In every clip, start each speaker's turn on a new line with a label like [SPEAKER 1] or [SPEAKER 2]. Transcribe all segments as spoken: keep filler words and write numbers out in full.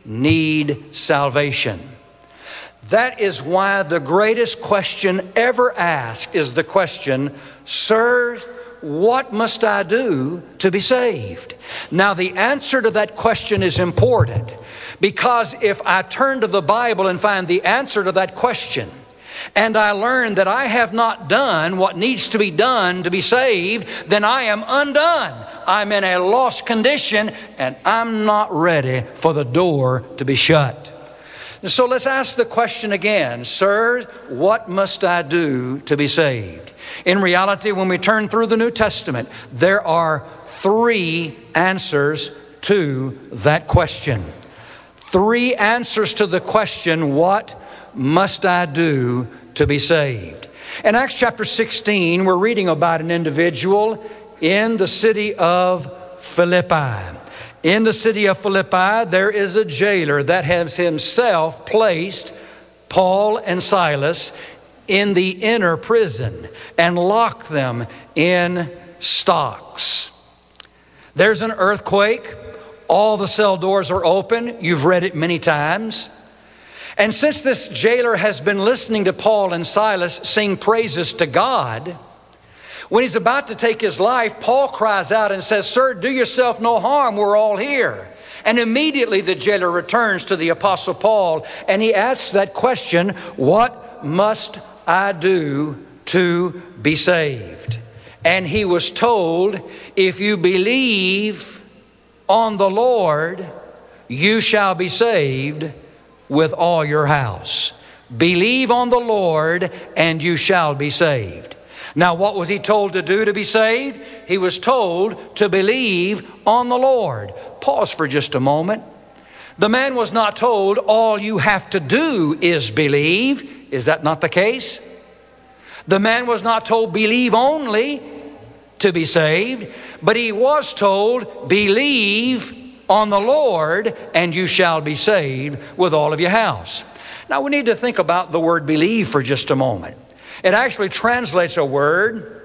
[SPEAKER 1] need salvation. That is why the greatest question ever asked is the question, "Sir, what must I do to be saved?" Now, the answer to that question is important, because if I turn to the Bible and find the answer to that question, and I learn that I have not done what needs to be done to be saved, then I am undone. I'm in a lost condition, and I'm not ready for the door to be shut. So let's ask the question again, "Sir, what must I do to be saved?" In reality, when we turn through the New Testament, there are three answers to that question. Three answers to the question, "What must I do to be saved?" In Acts chapter sixteen, we're reading about an individual in the city of Philippi. In the city of Philippi, there is a jailer that has himself placed Paul and Silas in the inner prison and locked them in stocks. There's an earthquake. All the cell doors are open. You've read it many times. And since this jailer has been listening to Paul and Silas sing praises to God, when he's about to take his life, Paul cries out and says, "Sir, do yourself no harm. We're all here." And immediately the jailer returns to the Apostle Paul and he asks that question, "What must I do to be saved?" And he was told, "If you believe on the Lord, you shall be saved with all your house." Believe on the Lord and you shall be saved. Now, what was he told to do to be saved? He was told to believe on the Lord. Pause for just a moment. The man was not told all you have to do is believe. Is that not the case? The man was not told believe only to be saved, but he was told believe on the Lord and you shall be saved with all of your house. Now, we need to think about the word believe for just a moment. It actually translates a word,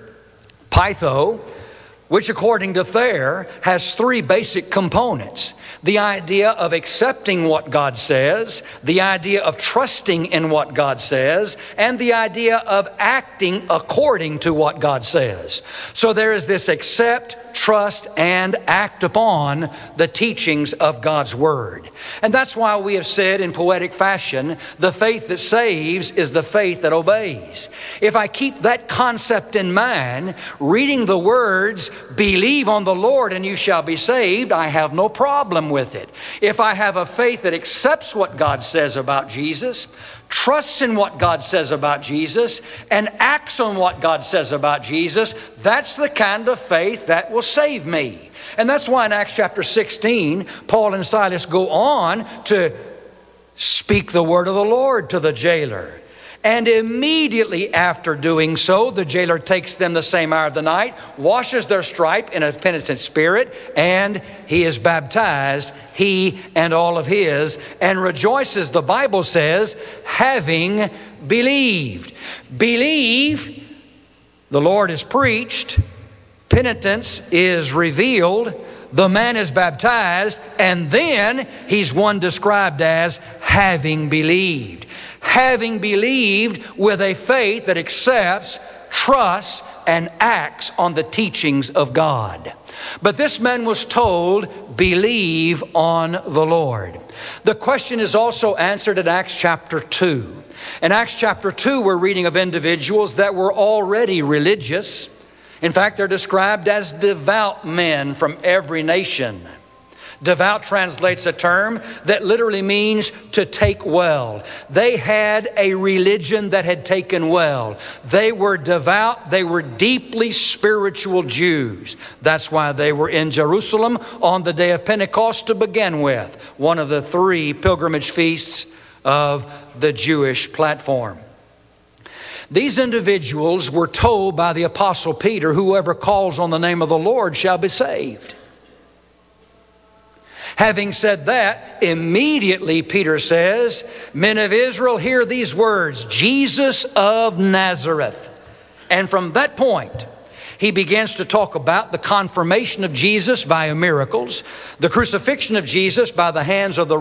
[SPEAKER 1] pytho, which according to Thayer has three basic components. The idea of accepting what God says, the idea of trusting in what God says, and the idea of acting according to what God says. So there is this accept, trust, and act upon the teachings of God's Word. And that's why we have said in poetic fashion, the faith that saves is the faith that obeys. If I keep that concept in mind, reading the words, "Believe on the Lord and you shall be saved," I have no problem with it. If I have a faith that accepts what God says about Jesus, trusts in what God says about Jesus, and acts on what God says about Jesus, that's the kind of faith that will save me. And that's why in Acts chapter sixteen, Paul and Silas go on to speak the word of the Lord to the jailer. And immediately after doing so, the jailer takes them the same hour of the night, washes their stripe in a penitent spirit, and he is baptized, he and all of his, and rejoices, the Bible says, having believed. Believe, the Lord is preached, penitence is revealed, the man is baptized, and then he's one described as having believed. Having believed with a faith that accepts, trusts, and acts on the teachings of God. But this man was told, believe on the Lord. The question is also answered in Acts chapter two. In Acts chapter two, we're reading of individuals that were already religious. In fact, they're described as devout men from every nation. Devout translates a term that literally means to take well. They had a religion that had taken well. They were devout. They were deeply spiritual Jews. That's why they were in Jerusalem on the day of Pentecost to begin with, one of the three pilgrimage feasts of the Jewish platform. These individuals were told by the Apostle Peter, whoever calls on the name of the Lord shall be saved. Having said that, immediately Peter says, men of Israel, hear these words, Jesus of Nazareth. And from that point, he begins to talk about the confirmation of Jesus via miracles, the crucifixion of Jesus by the hands of the